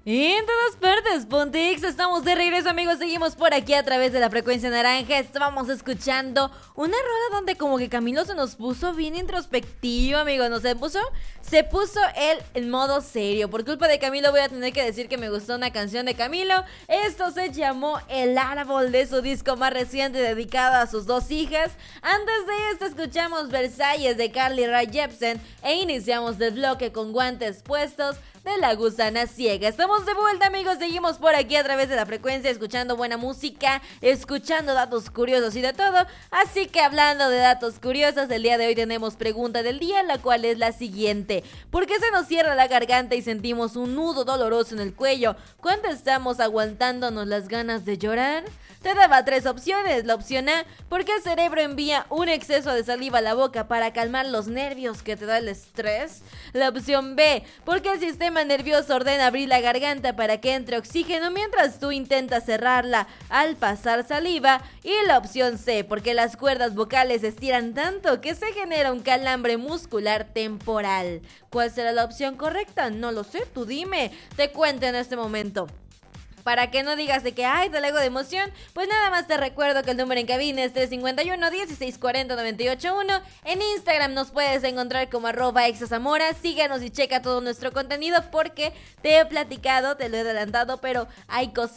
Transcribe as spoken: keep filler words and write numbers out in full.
En todas partes, Pontex, estamos de regreso, amigos. Seguimos por aquí a través de la frecuencia naranja. Estábamos escuchando una rola donde como que Camilo se nos puso bien introspectivo, amigos. No se puso, se puso él en modo serio. Por culpa de Camilo voy a tener que decir que me gustó una canción de Camilo. Esto se llamó El Árbol, de su disco más reciente dedicado a sus dos hijas. Antes de esto escuchamos Versalles de Carly Rae Jepsen e iniciamos el bloque con Guantes Puestos de La Gusana Ciega. Estamos de vuelta, amigos, seguimos por aquí a través de la frecuencia, escuchando buena música, escuchando datos curiosos y de todo. Así que hablando de datos curiosos, el día de hoy tenemos pregunta del día, la cual es la siguiente: ¿por qué se nos cierra la garganta y sentimos un nudo doloroso en el cuello cuando estamos aguantándonos las ganas de llorar? Te daba tres opciones. La opción A: porque el cerebro envía un exceso de saliva a la boca para calmar los nervios que te da el estrés. La opción B: porque el sistema nervioso ordena abrir la garganta para que entre oxígeno mientras tú intentas cerrarla al pasar saliva. Y la opción C: porque las cuerdas vocales se estiran tanto que se genera un calambre muscular temporal. ¿Cuál será la opción correcta? No lo sé, tú dime. Te cuento en este momento. Para que no digas de que, ay, te algo de emoción, pues nada más te recuerdo que el número en cabina es tres cinco uno, dieciséis cuarenta, noventa y ocho uno. En Instagram nos puedes encontrar como arroba exazamora. Síganos y checa todo nuestro contenido porque te he platicado, te lo he adelantado, pero hay cosas